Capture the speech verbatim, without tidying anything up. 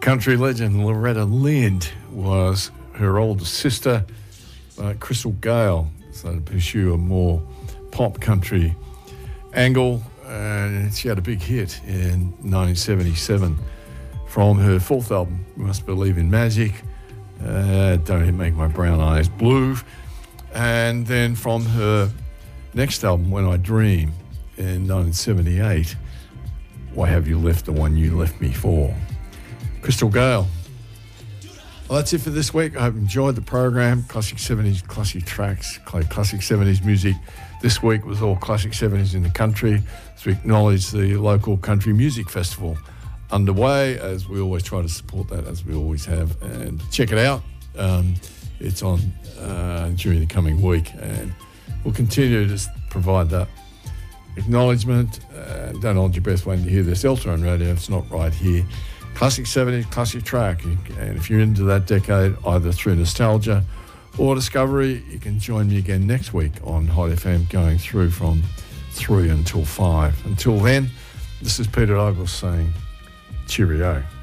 Country legend Loretta Lynn was her older sister, uh, Crystal Gale, so to pursue a more pop country angle. And she had a big hit in nineteen seventy-seven from her fourth album, We Must Believe in Magic, uh, Don't It Make My Brown Eyes Blue. And then from her next album, When I Dream, in nineteen seventy-eight, Why Have You Left the One You Left Me For? Crystal Gale. Well, that's it for this week. I hope you enjoyed the program. Classic seventies, classic tracks, classic seventies music. This week was all classic seventies in the country, as we acknowledge the local country music festival underway, as we always try to support that, as we always have. And check it out. Um, it's on uh, during the coming week, and we'll continue to just provide that acknowledgement. Uh, don't hold your breath when you hear this elsewhere on radio. It's not right here. Classic seventies, classic track. And if you're into that decade, either through nostalgia or discovery, you can join me again next week on Hot F M, going through from three until five. Until then, this is Peter Douglas saying cheerio.